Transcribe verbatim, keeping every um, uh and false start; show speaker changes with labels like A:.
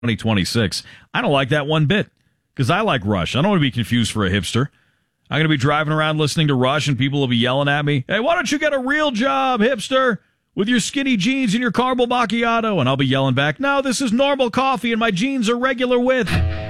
A: twenty twenty-six. I don't like that one bit because I like Rush. I don't want to be confused for a hipster. I'm going to be driving around listening to Rush and people will be yelling at me, hey, why don't you get a real job, hipster, with your skinny jeans and your caramel macchiato? And I'll be yelling back, no, this is normal coffee and my jeans are regular width.